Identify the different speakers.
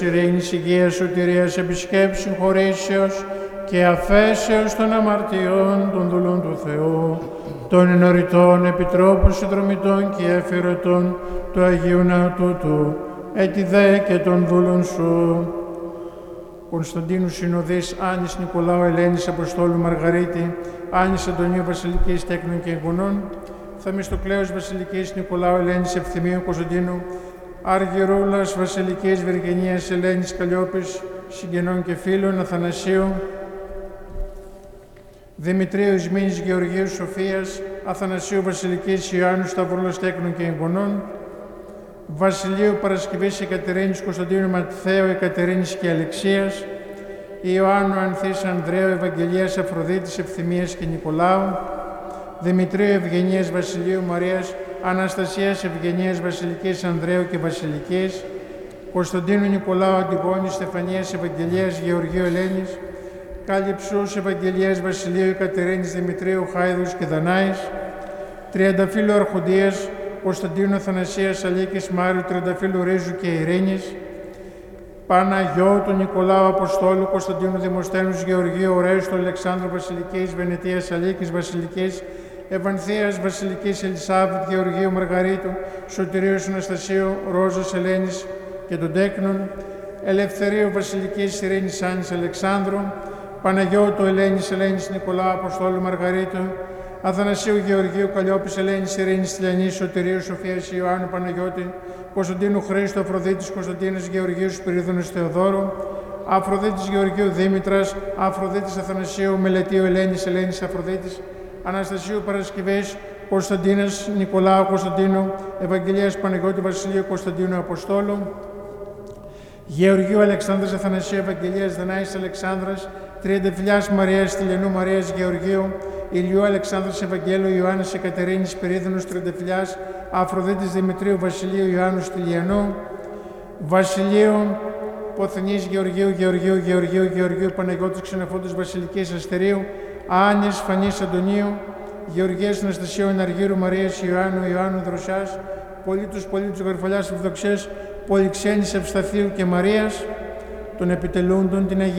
Speaker 1: ειρήνης, υγείας, σωτηρίας, επισκέψης, συγχωρήσεως και αφέσεως των αμαρτιών των δούλων του Θεού, των ενωριτών επιτρόπων, συνδρομητών και αφιερωτών του Αγίου Ναού τούτου, έτι δε και των δούλων σου. Κωνσταντίνου Συνοδής, Άννης Νικολάου Ελένης Αποστόλου Μαργαρίτη, Άννης Αντωνίου Βασιλικής Τέκνων και Εγγονών, Θεμιστοκλέους Βασιλικής Νικολάου Ελένης Ευθυμίου Κωνσταντίνου, Αργυρούλας Βασιλικής Βεργενίας Ελένης Καλλιόπης, συγγενών και φίλων, Αθανασίου, Δημητρίου Ισμήνης Γεωργίου Σοφίας, Αθανασίου Βασιλικής Ιωάννου Σταυρούλας Τέκνων και Εγγονών, Βασιλείου Παρασκευής Εκατερίνης Κωνσταντίνου Ματθαίου Εκατερίνης και Αλεξίας, Ιωάννου Ανθής Ανδρέου Ευαγγελίας Αφροδίτης Ευθυμίας και Νικολάου, Δημητρίου Ευγενίας Βασιλείου Μαρίας Αναστασίας Ευγενίας Βασιλικής Ανδρέου και Βασιλικής, Κωνσταντίνου Νικολάου Αντιγόνης Στεφανίας Ευαγγελίας Γεωργίου Ελένης, Κάλυψους Ευαγγελίας Βασιλείου Εκατερίνης Δημητρίου Χάιδους και Δανάης, Τριανταφύλου Αρχοντίας Κωνσταντίνου Αθανασίας Αλίκης Μάριου Τριανταφύλου Ρίζου και Ειρήνης, Παναγιώτου Νικολάου Αποστόλου Κωνσταντίνου Δημοσθένους Γεωργίου Ορέστου Αλεξάνδρου Βασιλικής Βενετίας Αλίκης Βασιλικής, Ευανθίας Βασιλικής Ελισάβετ Γεωργίου Μαργαρίτου, Σωτηρίου Αναστασίου Ρόζας Ελένης και των Τέκνων, Ελευθερίου Βασιλικής Ειρήνης Άννης Αλεξάνδρου, Παναγιώτου Ελένης Νικολάου Αποστόλου Μαργαρίτου, Αθανασίου Γεωργίου Καλλιόπης Ελένης Ειρήνης Τηλιανής Σωτηρίου Σοφίας Ιωάννου Παναγιώτη, Κωνσταντίνου Χρήστο Αφροδίτης Κωνσταντίνας Γεωργίου Σπυρίδωνος Θεοδόρου, Αφροδίτης Γεωργίου Δήμητρας, Αφροδίτης Αθανασίου Μελετίου Ελένης Αφροδίτης, Αναστασίου Παρασκευής Κωνσταντίνας Νικολάου Κωνσταντίνου, Ευαγγελίας Παναγιώτη Βασιλείου Κωνσταντίνου Αποστόλου, Γεωργίου Αλεξάνδρας Αθανασίου Ευαγγελίας Δανάης Αλεξάνδρας, Τριανταφυλιάς Μαρίας Τηλιανού Μαρίας Γεωργίου, Ηλιού Αλεξάνδρας Ευαγγέλου Ιωάννης Εκατερίνης Σπυρίδωνος Τριανταφυλιάς, Αφροδίτης Δημητρίου Βασιλείου Ιωάννου Τηλιανού, Βασιλείου Ποθενής Γεωργίου Παναγιώτης Ξενοφόντος Βασιλικής Αστερίου, Άννης Φανής Αντωνίου, Γεωργίας Αναστασίου Εναργύρου Μαρίας Ιωάννου Δροσιάς, Πολίτους Γαρφαλιάς Ευδοξίας, Πολυξένης Ευσταθίου και Μαρίας, των επιτελούντων την Αγία